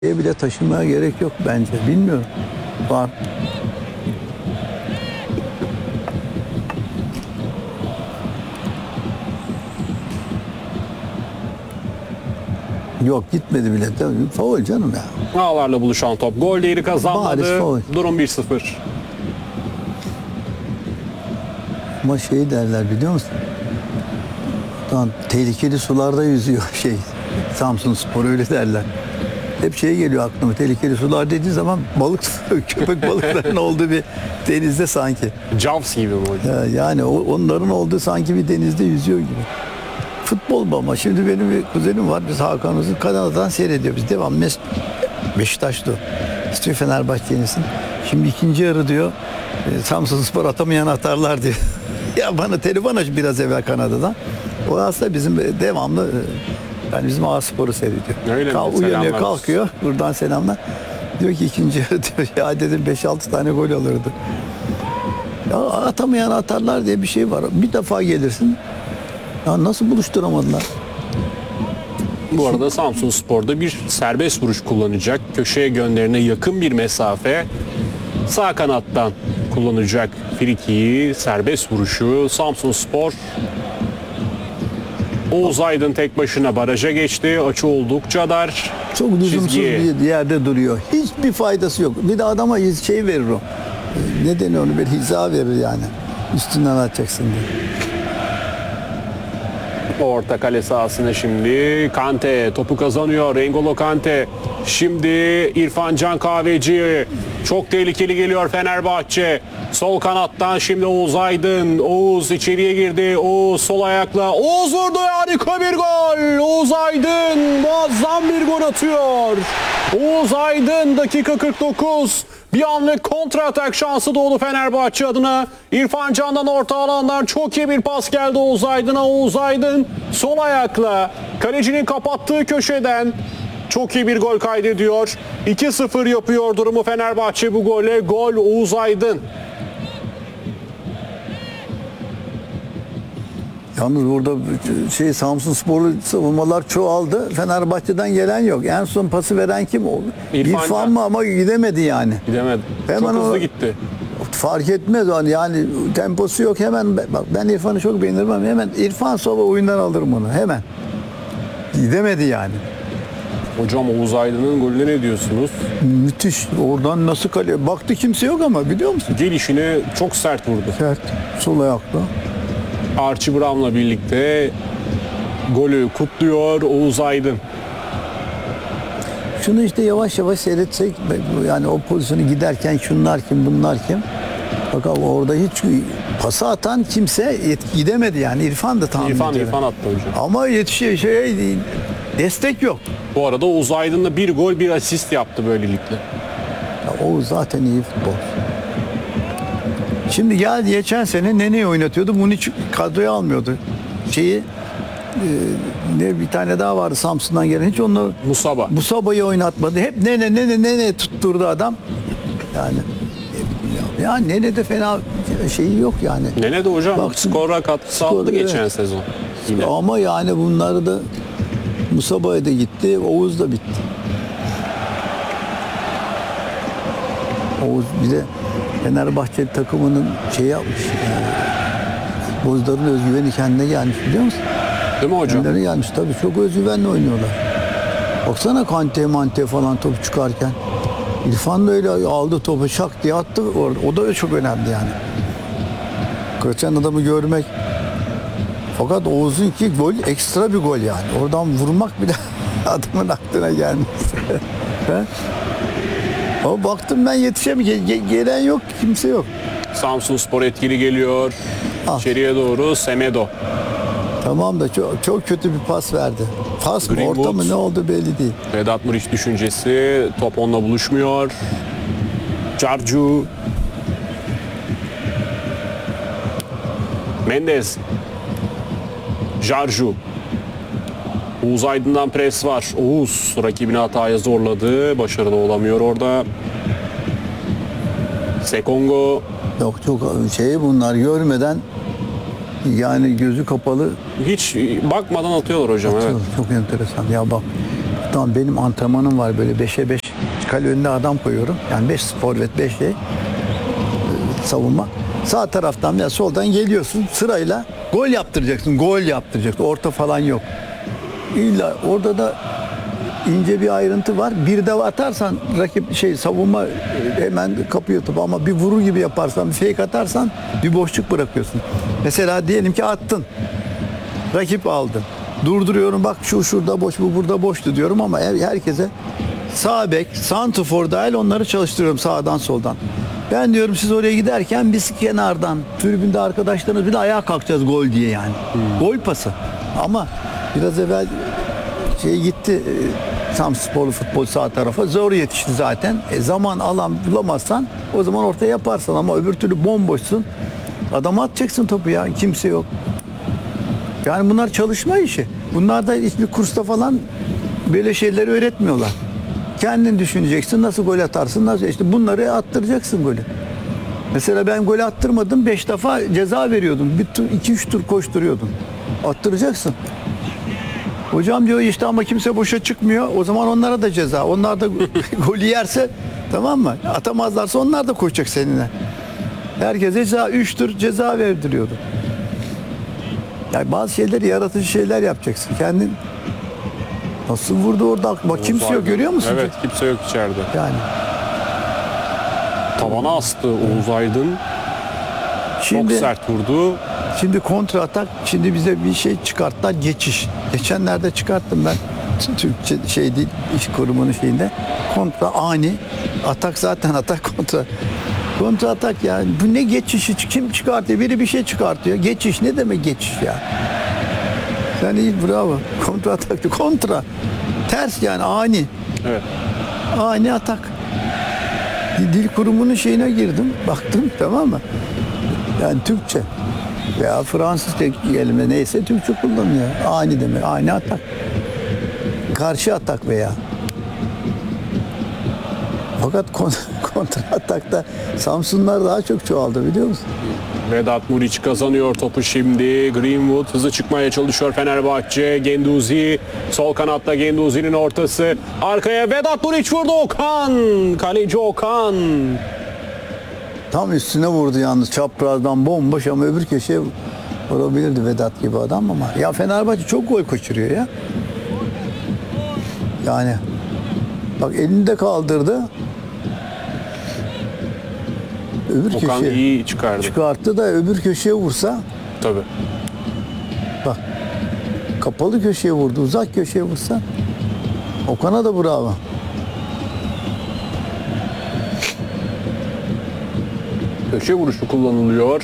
bile taşımaya gerek yok bence. Bilmiyorum. Var. Yok gitmedi bile. Tabii, faul canım ya. Ağlarla buluşan top. Gol değeri Bariz kazanmadı. faul. Durum 1-0. Ama şey derler biliyor musun? Lan tehlikeli sularda yüzüyor Samsunspor öyle derler. Hep şey geliyor aklıma, tehlikeli sular dediği zaman balık, köpek balıklarının olduğu bir denizde sanki. Jaws gibi mi hocam? Yani onların olduğu sanki bir denizde yüzüyor gibi. Futbol bu ama şimdi benim bir kuzenim var, biz Hakan'ımızın Kanada'dan seyrediyor. Biz devamlı Beşiktaş'ta istiyor Fenerbahçe'nin. Şimdi ikinci yarı diyor Samsunspor atamayan atarlar diyor. Ya bana telefon aç biraz evvel Kanada'dan. O aslında bizim devamlı yani bizim A-Spor'u seyrediyor. Öyle mi? Uyanıyor, Selamlar kalkıyor. Buradan selamlar. Diyor ki ikinci yarı diyor ya dedim 5-6 tane gol alırdı. Ya atamayan atarlar diye bir şey var. Bir defa gelirsin. Ya nasıl buluşturamadılar? Bu arada Samsunspor'da bir serbest vuruş kullanacak. Köşeye gönderine yakın bir mesafe. Sağ kanattan kullanacak frikiyi, serbest vuruşu. Samsunspor Oğuz Aydın tek başına baraja geçti. Açı oldukça dar. Çok lüzumsuz Çizgiye. bir yerde duruyor. Hiçbir faydası yok. Bir de adama şey verir o. Ne deniyor onu, bir hiza verir yani. Üstünden atacaksın diye. Orta kale sahasına şimdi Kante topu kazanıyor. N'Golo Kante. Şimdi İrfan Can Kahveci. Çok tehlikeli geliyor Fenerbahçe. Sol kanattan şimdi Oğuz Aydın. Oğuz içeriye girdi. Oğuz sol ayakla. Oğuz vurdu. Harika bir gol. Oğuz Aydın muazzam bir gol atıyor. Oğuz Aydın dakika 49. Bir anlık kontra atak şansı doğdu Fenerbahçe adına. İrfan Can'dan orta alandan çok iyi bir pas geldi Oğuz Aydın'a. Oğuz Aydın sol ayakla kalecinin kapattığı köşeden çok iyi bir gol kaydediyor. 2-0 yapıyor durumu Fenerbahçe bu golle. Gol Oğuz Aydın. Yalnız burada Samsunsporlu savunmalar çoğaldı. Fenerbahçe'den gelen yok. En son pası veren kim oldu? İrfan mı ama gidemedi yani. Gidemedi. Hemen çok hızlı gitti. Fark etmez yani temposu yok hemen. Bak ben İrfan'ı çok beğenirim ama hemen İrfan Sova oyundan alırım onu hemen. Gidemedi yani. Hocam Oğuz Aydın'ın golüne ne diyorsunuz? Müthiş. Oradan nasıl kaleye baktı, kimse yok ama biliyor musun? Gelişini çok sert vurdu. Sert. Sol ayakla. Archie Brown'la birlikte golü kutluyor Oğuz Aydın. Şunu işte yavaş yavaş seyretsek yani o pozisyonu giderken şunlar kim bunlar kim? Fakat orada hiç pası atan kimse gidemedi yani. İrfan da tahmin ediyor. İrfan attı hocam. Ama destek yok. Bu arada Oğuz Aydın'la bir gol bir asist yaptı böylelikle. Ya o zaten iyi futbol. Şimdi geldi geçen sene Nene'yi oynatıyordu. Bunu hiç kadroya almıyordu. Bir tane daha vardı Samsun'dan gelen. Hiç onu Musaba'yı oynatmadı. Hep Nene tutturdu adam. Yani Nene de fena şeyi yok yani. Nene de hocam bak, skora katkı sağladı geçen sezon. Yine. Ama yani bunları da Musaba'ya da gitti, Oğuz da bitti. Oğuz bir de Fenerbahçe takımının yapmış. Futbolcuların özgüveni kendine gelmiş biliyor musun? Değil mi hocam? Kendilerine gelmiş tabii, çok özgüvenle oynuyorlar. Baksana Kante falan topu çıkarken. İrfan da öyle aldı topu şak diye attı orada. O da çok önemli yani. Kaçan adamı görmek. Fakat Oğuz'unki gol ekstra bir gol yani. Oradan vurmak bile adamın aklına gelmiş. Ama baktım ben yetişemiyorum. Gelen yok, kimse yok. Samsunspor etkili geliyor. İçeriye doğru Semedo. Tamam da çok kötü bir pas verdi. Pas mı, orta mı, ne oldu belli değil. Vedat Muriç düşüncesi. Top onunla buluşmuyor. Carcu. Mendes. Carcu. Oğuz Aydın'dan pres var. Oğuz rakibini hataya zorladı. Başarılı olamıyor orada. Sekongo. Yok çok bunlar görmeden yani gözü kapalı. Hiç bakmadan atıyorlar hocam. Atıyor. Evet. Çok enteresan. Ya bak Tamam, benim antrenmanım var, böyle 5'e 5 kale önüne adam koyuyorum. Yani 5 forvet, 5 savunma. Sağ taraftan veya soldan geliyorsun sırayla, gol yaptıracaksın. Gol yaptıracaksın. Orta falan yok. İlla orada da ince bir ayrıntı var. Bir de atarsan rakip savunma hemen kapıyor topu, ama bir vurur gibi yaparsan, bir fake atarsan bir boşluk bırakıyorsun. Mesela diyelim ki attın. Rakip aldı. Durduruyorum, bak şu şurada boş, bu burada boştu diyorum, ama herkese sağ bek, santrfor dahil onları çalıştırıyorum sağdan soldan. Ben diyorum siz oraya giderken biz kenardan, tribünde arkadaşlarımız bir de ayağa kalkacağız gol diye yani. Gol pası. Ama biraz evvel gitti Samsporlu futbol sağ tarafa, zor yetişti zaten. Zaman alan bulamazsan o zaman ortaya yaparsan, ama öbür türlü bomboşsun. Adama atacaksın topu ya, kimse yok. Yani bunlar çalışma işi. Bunlar da hiçbir kursta falan böyle şeyleri öğretmiyorlar. Kendin düşüneceksin, nasıl gol atarsın, nasıl, işte bunları attıracaksın golü. Mesela ben golü attırmadım, 5 defa ceza veriyordum. 2-3 tur koşturuyordum. Attıracaksın. Hocam diyor işte, ama kimse boşa çıkmıyor. O zaman onlara da ceza. Onlar da golü yerse, tamam mı? Atamazlarsa onlar da koşacak seninle. Herkese ceza, 3 tur ceza verdiriyordu. Yani bazı şeyleri, yaratıcı şeyler yapacaksın. Kendin nasıl vurdu orada? Bak kimse yok, görüyor musun? Evet, kimse yok içeride. Yani. Tavana astı Oğuz Aydın. Şimdi, çok sert vurdu. Şimdi kontra atak, şimdi bize bir şey çıkarttılar, geçiş. Geçenlerde çıkarttım ben. Türkçe değil, iş kurumunun şeyinde. Kontra ani. Atak zaten atak, kontra. Kontra atak yani. Bu ne geçişi? Kim çıkartıyor? Biri bir şey çıkartıyor. Geçiş ne demek geçiş ya? Yani iyi, bravo. Kontra atak. Kontra. Ters yani, ani. Evet. Ani atak. Dil kurumunun şeyine girdim. Baktım, tamam mı? Yani Türkçe veya Fransız kelime neyse Türkçe kullanıyor. Ani demek. Ani atak. Karşı atak veya. Fakat kontra atakta Samsunlar daha çok çoğaldı, biliyor musun? Vedat Muriç kazanıyor topu şimdi. Greenwood hızlı çıkmaya çalışıyor Fenerbahçe. Genduzi sol kanatta, Genduzi'nin ortası. Arkaya Vedat Muriç vurdu, Okan. Kaleci Okan. Tam üstüne vurdu yalnız, çaprazdan bomboş, ama öbür köşeye vurabilirdi Vedat gibi adam ama. Ya Fenerbahçe çok gol kaçırıyor ya. Yani bak, elini de kaldırdı. Öbür Okan köşeye iyi çıkardı. çıkarttı da öbür köşeye vursa, Tabii. bak kapalı köşeye vurdu, uzak köşeye vursa, Okan'a da bravo. Köşe vuruşu kullanılıyor.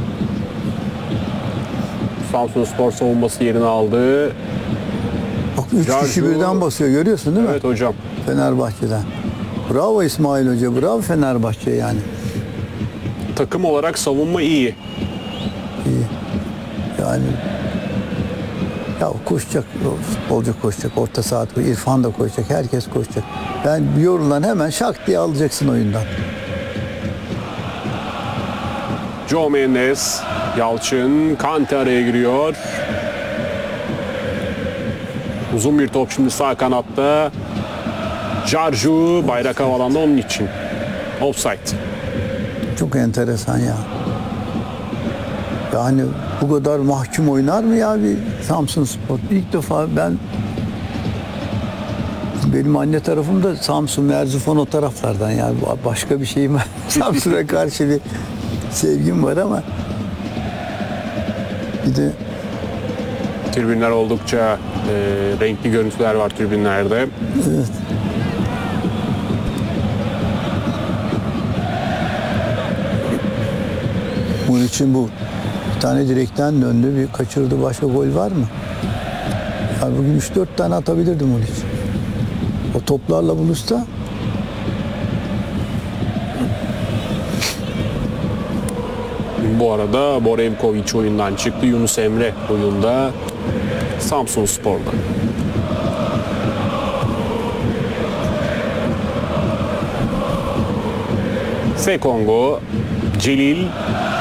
Samsunspor savunması yerini aldı. Bak 3 kişi Carcu- birden basıyor, görüyorsun değil mi? Evet hocam. Fenerbahçe'den. Bravo İsmail Hoca, bravo Fenerbahçe yani. Takım olarak savunma iyi. İyi. Yani ya koşacak, futbolcu koşacak, orta saha, İrfan da koşacak, herkes koşacak. Ben yorulan hemen şak diye alacaksın oyundan. Joe Mendes, Yalçın, Kante araya giriyor. Uzun bir top şimdi sağ kanatta. Carcu, bayrak havalandı onun için. Offside. Çok enteresan ya. Yani bu kadar mahkum oynar mı ya bir Samsunspor? İlk defa benim anne tarafım da Samsun, Merzifon o taraflardan, yani başka bir şeyim var. Samsun'a karşı bir sevgim var ama bir de Tribünler oldukça renkli görüntüler var tribünlerde. evet. Bunun için bu bir tane direkten döndü, bir kaçırdı, başka gol var mı? Yani bugün 3-4 tane atabilirdim onun için. O toplarla buluşsa. Bu arada Borevkovic oyundan çıktı. Yunus Emre oyunda Samsunspor'da. Sekongo, Celil,